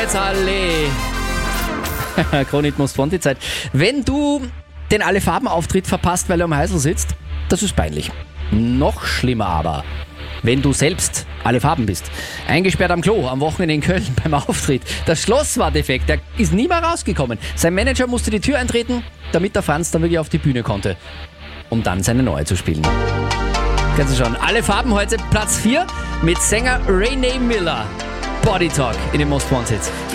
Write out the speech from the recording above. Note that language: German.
Allee. Kronit Most Wanted Zeit. Wenn du den Alle-Farben-Auftritt verpasst, weil er am Heisel sitzt, das ist peinlich. Noch schlimmer aber, wenn du selbst alle Farben bist. Eingesperrt am Klo am Wochenende in Köln beim Auftritt. Das Schloss war defekt, der ist nie mehr rausgekommen. Sein Manager musste die Tür eintreten, damit der Franz dann wirklich auf die Bühne konnte, um dann seine neue zu spielen. Kannst du schauen. Alle Farben heute Platz 4 mit Sänger Renee Miller. Body Talk in den Most Wanted.